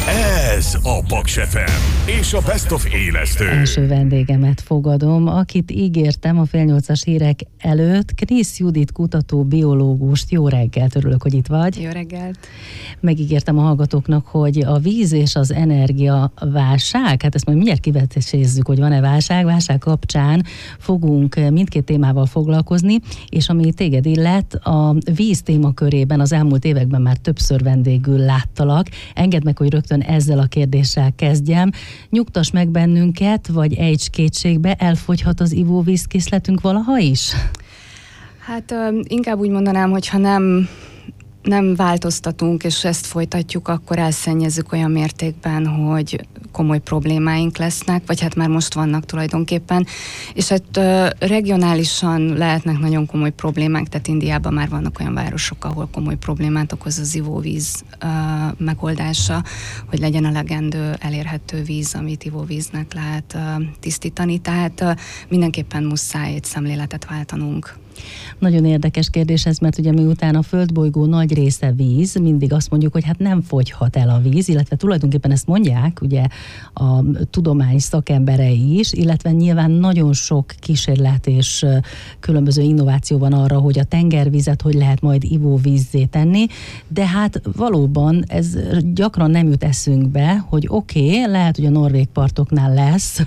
Ez a Paks FM és a Best of élesztő. Első vendégemet fogadom, akit ígértem a fél 8-as hírek előtt, Knisz Judit kutató biológust. Jó reggelt, örülök, hogy itt vagy. Jó reggelt. Megígértem a hallgatóknak, hogy a víz és az energia válság, hát ezt majd mindjárt kivesézzük, hogy van-e válság kapcsán fogunk mindkét témával foglalkozni, és ami téged illet, a víz témakörében az elmúlt években már többször vendégül láttalak. Engedd meg, hogy rögtön ezzel a kérdéssel kezdjem. Nyugtass meg bennünket, vagy ejts kétségbe, elfogyhat az ivóvízkészletünk valaha is? Hát inkább úgy mondanám, hogy ha nem változtatunk, és ezt folytatjuk, akkor elszennyezzük olyan mértékben, hogy komoly problémáink lesznek, vagy hát már most vannak tulajdonképpen, és hát regionálisan lehetnek nagyon komoly problémák, tehát Indiában már vannak olyan városok, ahol komoly problémát okoz az ivóvíz megoldása, hogy legyen elegendő elérhető víz, amit ivóvíznek lehet tisztítani, tehát mindenképpen muszáj egy szemléletet váltanunk. Nagyon érdekes kérdés ez, mert ugye miután a földbolygó nagy része víz, mindig azt mondjuk, hogy hát nem fogyhat el a víz, illetve tulajdonképpen ezt mondják ugye a tudomány szakemberei is, illetve nyilván nagyon sok kísérlet és különböző innováció van arra, hogy a tengervizet hogy lehet majd ivóvízzé tenni, de hát valóban ez gyakran nem jut eszünkbe, hogy oké, lehet, hogy a norvég partoknál lesz,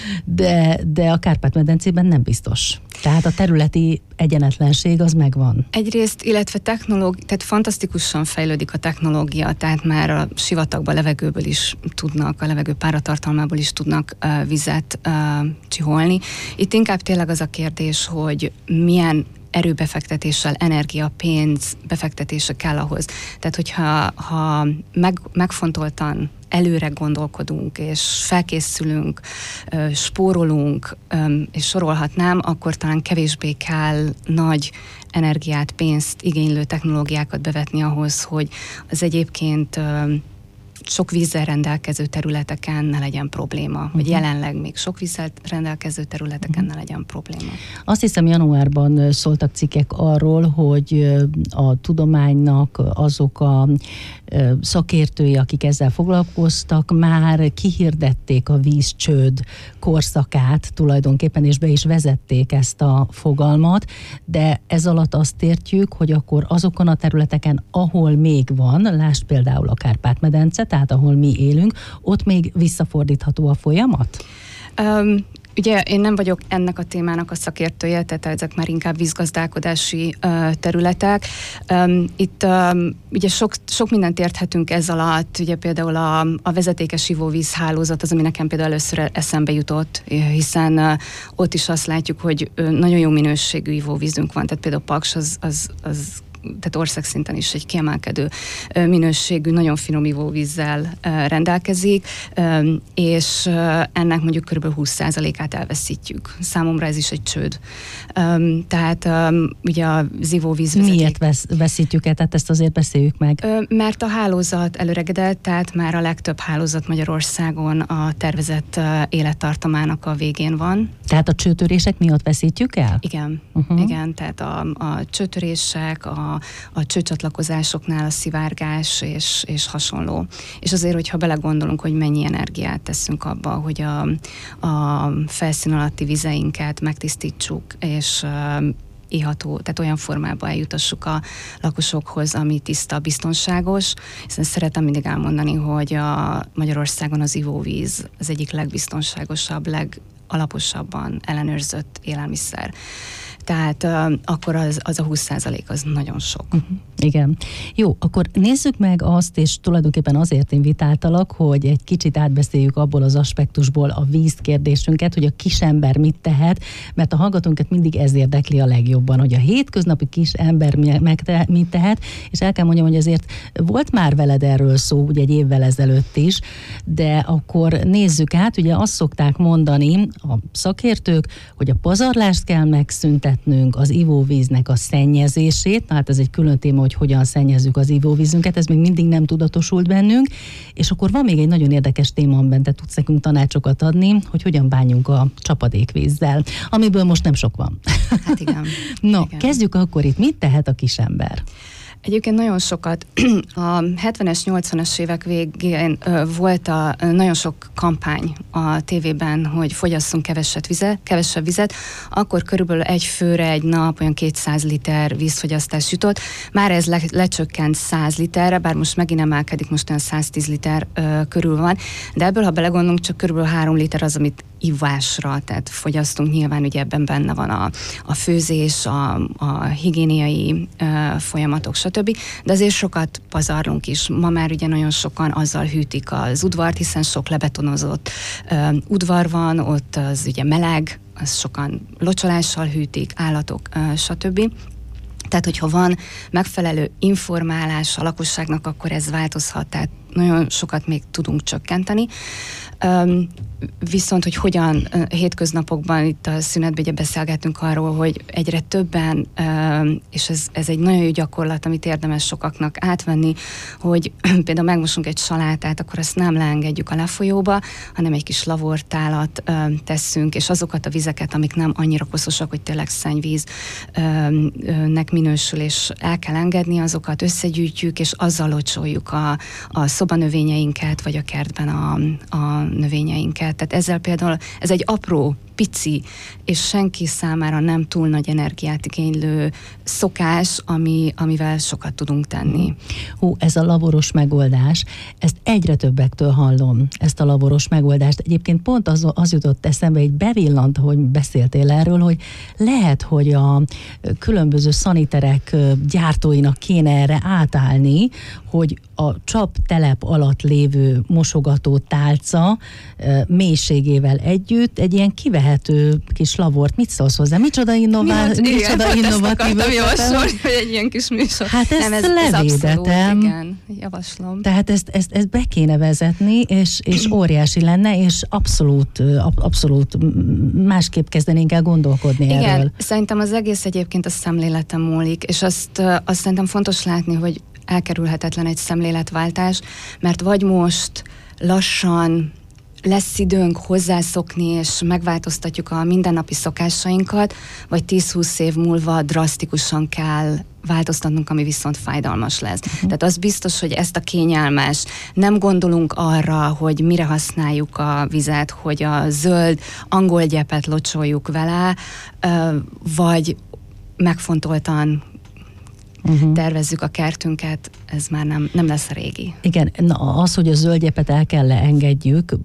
de a Kárpát-medencében nem biztos. Tehát a területi egyenetlenség az megvan. Egyrészt, illetve tehát fantasztikusan fejlődik a technológia, tehát már a sivatagban, levegőből is tudnak, a levegő páratartalmából is tudnak vizet csiholni. Itt inkább tényleg az a kérdés, hogy milyen erőbefektetéssel, energia, pénz befektetése kell ahhoz. Tehát, hogyha megfontoltan előre gondolkodunk, és felkészülünk, spórolunk, és sorolhatnám, akkor talán kevésbé kell nagy energiát, pénzt igénylő technológiákat bevetni ahhoz, hogy az egyébként sok vízzel rendelkező területeken ne legyen probléma, vagy jelenleg még sok vízzel rendelkező területeken ne legyen probléma. Azt hiszem, januárban szóltak cikkek arról, hogy a tudománynak azok a szakértői, akik ezzel foglalkoztak, már kihirdették a vízcsőd korszakát tulajdonképpen, és be is vezették ezt a fogalmat, de ez alatt azt értjük, hogy akkor azokon a területeken, ahol még van, lásd például a Kárpát-medence, tehát ahol mi élünk, ott még visszafordítható a folyamat? Ugye én nem vagyok ennek a témának a szakértője, tehát ezek már inkább vízgazdálkodási területek. Itt ugye sok mindent érthetünk ez alatt, ugye például a vezetékes ivóvízhálózat az, ami nekem például először eszembe jutott, hiszen ott is azt látjuk, hogy nagyon jó minőségű ivóvízünk van, tehát például Paks az tehát országszinten is egy kiemelkedő minőségű, nagyon finom ivóvízzel rendelkezik, és ennek mondjuk kb. 20%-át elveszítjük. Számomra ez is egy csőd. Tehát ugye az ivóvíz Miért veszítjük el? Tehát ezt azért beszéljük meg. Mert a hálózat előregedett, tehát már a legtöbb hálózat Magyarországon a tervezett élettartamának a végén van. Tehát a csőtörések miatt veszítjük el? Igen, igen, tehát a csőtörések, a csőcsatlakozásoknál a szivárgás és hasonló. És azért, hogyha belegondolunk, hogy mennyi energiát teszünk abba, hogy a felszín alatti vizeinket megtisztítsuk, és iható, tehát olyan formában eljutassuk a lakosokhoz, ami tiszta, biztonságos. Hiszen szeretem mindig elmondani, hogy Magyarországon az ivóvíz az egyik legbiztonságosabb, legalaposabban ellenőrzött élelmiszer. Tehát akkor az a 20% az nagyon sok. Igen. Jó, akkor nézzük meg azt, és tulajdonképpen azért invitáltalak, hogy egy kicsit átbeszéljük abból az aspektusból a víz kérdésünket, hogy a kisember mit tehet, mert a hallgatónkat mindig ez érdekli a legjobban, hogy a hétköznapi kisember mit tehet, és el kell mondjam, hogy azért volt már veled erről szó, ugye egy évvel ezelőtt is, de akkor nézzük át, ugye azt szokták mondani a szakértők, hogy a pazarlást kell megszüntetnünk, az ivóvíznek a szennyezését, hát ez egy külön téma, hogy hogyan szennyezzük az ivóvízünket, ez még mindig nem tudatosult bennünk, és akkor van még egy nagyon érdekes téma, amiben te tudsz nekünk tanácsokat adni, hogy hogyan bánjunk a csapadékvízzel, amiből most nem sok van. Hát igen. No, igen. Kezdjük akkor itt. Mit tehet a kisember? Egyébként nagyon sokat. A 70-es, 80-as évek végén volt nagyon sok kampány a tévében, hogy fogyasszunk kevesebb vizet. Akkor körülbelül egy főre egy nap olyan 200 liter vízfogyasztás jutott. Már ez lecsökkent 100 literre, bár most megint emelkedik, most olyan 110 liter körül van. De ebből, ha belegondolunk, csak körülbelül 3 liter az, amit ivásra, tehát fogyasztunk. Nyilván ugye ebben benne van a főzés, a higiéniai folyamatok, stb. De azért sokat pazarlunk is. Ma már ugye nagyon sokan azzal hűtik az udvart, hiszen sok lebetonozott udvar van, ott az ugye meleg, az sokan locsolással hűtik, állatok, stb. Tehát, hogyha van megfelelő informálás a lakosságnak, akkor ez változhat, tehát nagyon sokat még tudunk csökkenteni. Viszont, hogy hogyan hétköznapokban, itt a szünetben ugye beszélgetünk arról, hogy egyre többen, és ez egy nagyon jó gyakorlat, amit érdemes sokaknak átvenni, hogy például megmosunk egy salátát, akkor azt nem leengedjük a lefolyóba, hanem egy kis lavortálat teszünk, és azokat a vizeket, amik nem annyira koszosak, hogy tényleg szennyvíznek minősül, és el kell engedni, azokat összegyűjtjük, és azzal locsoljuk a szobanövényeinket, vagy a kertben a növényeinket. Tehát ezzel például, ez egy apró, pici, és senki számára nem túl nagy energiát igénylő szokás, amivel sokat tudunk tenni. Ez a laboros megoldás, ezt egyre többektől hallom, ezt a laboros megoldást. Egyébként pont az jutott eszembe, egy bevillant, hogy beszéltél erről, hogy lehet, hogy a különböző szaniterek gyártóinak kéne erre átállni, hogy a csaptelep alatt lévő mosogató tálca mélységével együtt egy ilyen kivehető kis lavort. Mit szólsz hozzá? Micsoda innovatív javasolni, hogy egy ilyen kis műsor. Hát ezt levédetem. Igen, javaslom. Tehát ezt be kéne vezetni, és óriási lenne, és abszolút másképp kezdenénk el gondolkodni erről. Igen, szerintem az egész egyébként a szemléleten múlik, és azt szerintem fontos látni, hogy elkerülhetetlen egy szemléletváltás, mert vagy most lassan lesz időnk hozzászokni, és megváltoztatjuk a mindennapi szokásainkat, vagy 10-20 év múlva drasztikusan kell változtatnunk, ami viszont fájdalmas lesz. Tehát az biztos, hogy ezt a kényelmes, nem gondolunk arra, hogy mire használjuk a vizet, hogy a zöld angol gyepet locsoljuk vele, vagy megfontoltan tervezzük a kertünket, ez már nem lesz a régi. Igen, az, hogy a zöldgyepet el kell engedjük,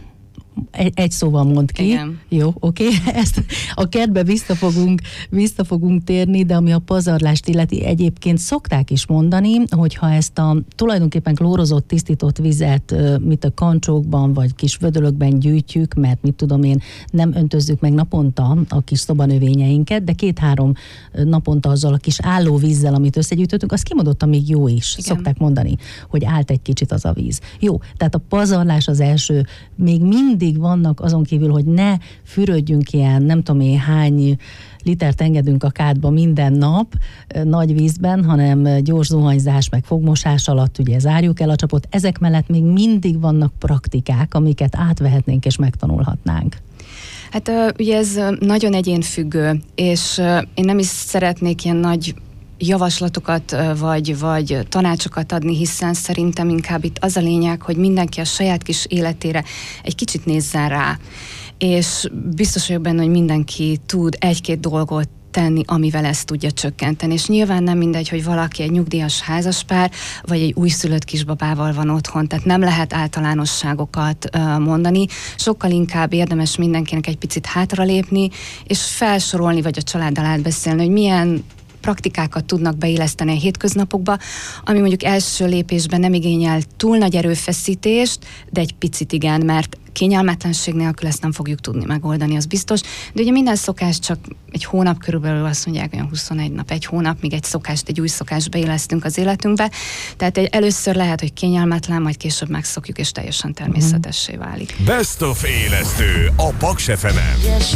egy szóval mondd ki. Igen. Jó, oké. Ezt a kertbe vissza fogunk térni, de ami a pazarlást illeti, egyébként szokták is mondani, hogyha ezt a tulajdonképpen klórozott, tisztított vizet, mit a kancsókban vagy kis vödörökben gyűjtjük, mert mit tudom én, nem öntözzük meg naponta a kis szobanövényeinket, de 2-3 naponta azzal a kis állóvízzel, amit összegyűjtöttünk, az kimondottan még jó is. Igen. Szokták mondani, hogy állt egy kicsit az a víz. Jó, tehát a pazarlás az első, még mindig vannak azon kívül, hogy ne fürödjünk ilyen, nem tudom én hány litert engedünk a kádba minden nap nagy vízben, hanem gyors zuhanyzás, meg fogmosás alatt ugye zárjuk el a csapot. Ezek mellett még mindig vannak praktikák, amiket átvehetnénk és megtanulhatnánk. Hát ugye ez nagyon egyénfüggő, és én nem is szeretnék ilyen nagy javaslatokat vagy tanácsokat adni, hiszen szerintem inkább itt az a lényeg, hogy mindenki a saját kis életére egy kicsit nézzen rá. És biztos vagyok benne, hogy mindenki tud egy-két dolgot tenni, amivel ezt tudja csökkenteni. És nyilván nem mindegy, hogy valaki egy nyugdíjas házaspár, vagy egy újszülött kisbabával van otthon, tehát nem lehet általánosságokat mondani. Sokkal inkább érdemes mindenkinek egy picit hátralépni, és felsorolni, vagy a családdal átbeszélni, hogy milyen praktikákat tudnak beilleszteni a hétköznapokba, ami mondjuk első lépésben nem igényel túl nagy erőfeszítést, de egy picit igen, mert kényelmetlenség nélkül ezt nem fogjuk tudni megoldani, az biztos. De ugye minden szokás csak egy hónap körülbelül, azt mondják, olyan 21 nap, egy hónap, míg egy új szokást beillesztünk az életünkbe. Tehát először lehet, hogy kényelmetlen, majd később megszokjuk, és teljesen természetessé válik. Best of élesztő a Paks FM-en.